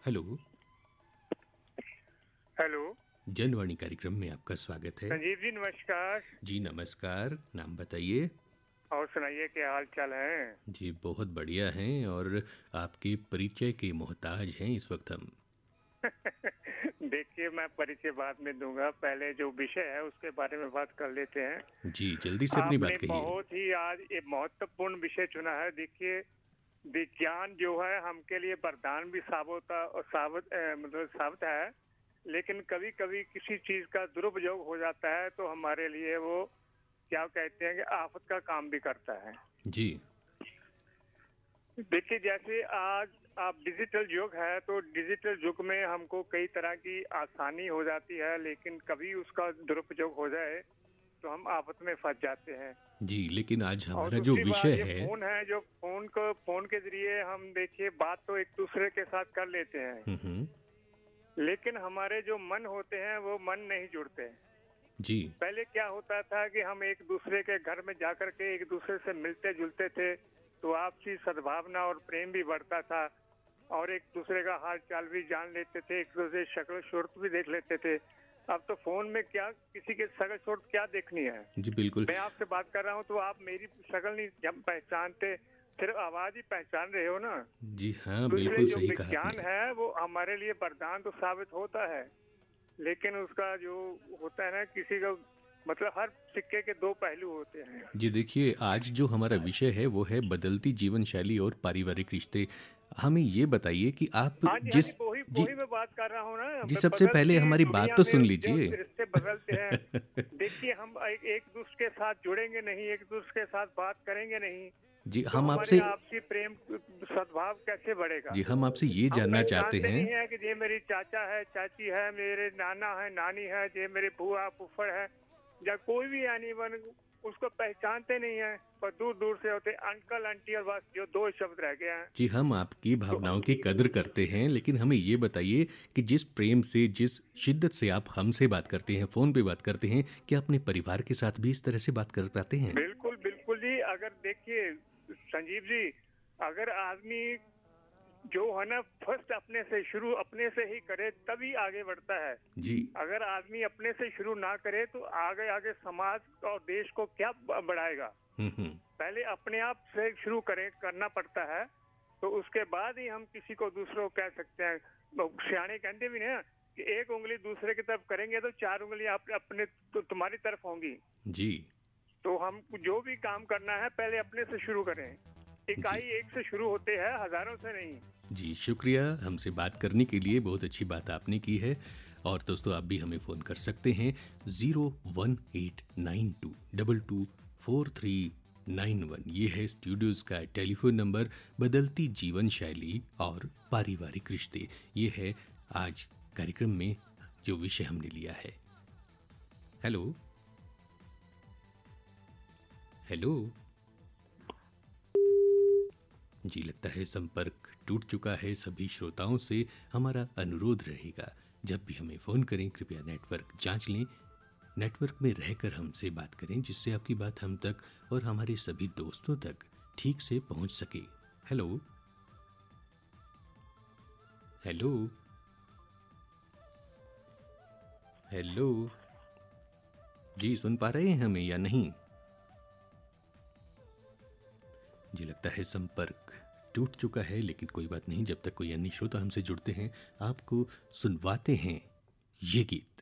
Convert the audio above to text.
Hello. Hello. Janwani कार्यक्रम में आपका स्वागत है। संजीव जी नमस्कार। जी नमस्कार, नाम बताइए। और सुनाइए क्या हाल चाल है? जी बहुत बढ़िया हैं और आपके परिचय के मोहताज हैं इस वक्त हम। देखिए मैं परिचय बाद में दूंगा, पहले जो विषय है उसके बारे में बात कर लेते हैं। जी जल्दी से अपनी आपने बात कहिए। बहुत ही आज एक महत्वपूर्ण विषय चुना है। देखिए विज्ञान जो है हमके लिए वरदान भी मतलब साबित है, लेकिन कभी कभी किसी चीज का दुरुपयोग हो जाता है तो हमारे लिए वो क्या कहते हैं कि आफत का काम भी करता है। जी देखिए जैसे आज आप डिजिटल युग है तो डिजिटल युग में हमको कई तरह की आसानी हो जाती है, लेकिन कभी उसका दुरुपयोग हो जाए तो हम आफत में फंस जाते हैं। जी, लेकिन आज और हमारा जो दूसरी बात विषय ये है। फोन है, जो फोन के जरिए हम देखिए बात तो एक दूसरे के साथ कर लेते हैं, हम्म। लेकिन हमारे जो मन होते हैं वो मन नहीं जुड़ते। जी पहले क्या होता था कि हम एक दूसरे के घर में जाकर के एक दूसरे से मिलते जुलते थे तो आपसी सद्भावना और प्रेम भी बढ़ता था और एक दूसरे का हाल चाल भी जान लेते थे, एक दूसरे की शक्ल सूरत भी देख लेते थे। अब तो फोन में क्या किसी के शक्ल सूरत क्या देखनी है? जी बिल्कुल। मैं आपसे बात कर रहा हूँ तो आप मेरी शक्ल नहीं जब पहचानते, सिर्फ आवाज ही पहचान रहे हो ना। जी हाँ, तो इसलिए बिल्कुल जो सही कहा विज्ञान आपने। है वो हमारे लिए वरदान तो साबित होता है, लेकिन उसका जो होता है ना, किसी का मतलब हर सिक्के के दो पहलू होते हैं। जी देखिए, आज जो हमारा विषय है वो है बदलती जीवन शैली और पारिवारिक रिश्ते। हमें ये बताइए कि आप हाँ जी, जिस वही जी वही मैं बात कर रहा हूँ ना। जी सबसे पहले बदलती हमारी बात दुनिया तो में सुन जो लीजिए। रिश्ते बदलते हैं, देखिए हम एक दूसरे के साथ जुड़ेंगे नहीं, एक दूसरे के साथ बात करेंगे नहीं, जी तो हम हमारे आपसे आपसी प्रेम सद्भाव कैसे बढ़ेगा? जी हम आपसे ये हम जानना चाहते पहचानते हैं। नहीं है कि ये मेरी चाचा है, चाची है, मेरे नाना है, नानी है, ये मेरे बुआ फुफड़ है, या कोई भी यानी बन उसको पहचानते नहीं है, पर दूर दूर से होते अंकल आंटी और बस जो दो शब्द रह गए हैं। जी हम आपकी तो भावनाओं की कदर करते हैं, लेकिन हमें ये बताइए कि जिस प्रेम से, जिस शिद्दत से आप हमसे बात करते हैं, फ़ोन पे बात करते हैं, क्या अपने परिवार के साथ भी इस तरह से बात कर पाते हैं? बिल्कुल बिल्कुल जी। अगर देखिए संजीव जी, अगर आदमी जो है ना फर्स्ट अपने से ही करे तभी आगे बढ़ता है। जी। अगर आदमी अपने से शुरू ना करे तो आगे आगे समाज और देश को क्या बढ़ाएगा? हम्म। पहले अपने आप से शुरू करना पड़ता है, तो उसके बाद ही हम किसी को दूसरों को कह सकते हैं। सियाने कहते भी ना कि एक उंगली दूसरे की तरफ करेंगे तो चार उंगली अपने तुम्हारी तरफ होंगी। जी। तो हम जो भी काम करना है पहले अपने से शुरू करें। जी। इकाई एक से शुरू होते हैं, हजारों से नहीं। जी शुक्रिया हमसे बात करने के लिए, बहुत अच्छी बात आपने की है। और दोस्तों आप भी हमें फ़ोन कर सकते हैं 01892224391। ये है स्टूडियोज़ का टेलीफोन नंबर। बदलती जीवन शैली और पारिवारिक रिश्ते, ये है आज कार्यक्रम में जो विषय हमने लिया है। Hello hello. जी लगता है संपर्क टूट चुका है। सभी श्रोताओं से हमारा अनुरोध रहेगा, जब भी हमें फ़ोन करें कृपया नेटवर्क जांच लें, नेटवर्क में रहकर हमसे बात करें, जिससे आपकी बात हम तक और हमारे सभी दोस्तों तक ठीक से पहुंच सके। Hello hello hello. जी सुन पा रहे हैं हमें या नहीं? जी लगता है संपर्क टूट चुका है, लेकिन कोई बात नहीं, जब तक कोई अन्य श्रोता हमसे जुड़ते हैं आपको सुनवाते हैं ये गीत।